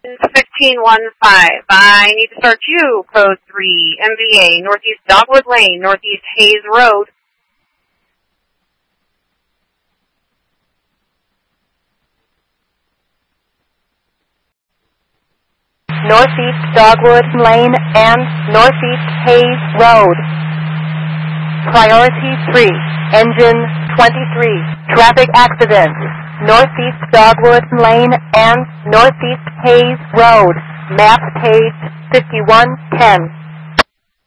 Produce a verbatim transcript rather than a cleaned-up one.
fifteen one five. I need to start you, code three, M V A, Northeast Dogwood Lane, Northeast Hayes Road. Northeast Dogwood Lane and Northeast Hayes Road. Priority three, engine twenty-three, traffic accident. Northeast Dogwood Lane and Northeast Hayes Road. Map page fifty-one ten.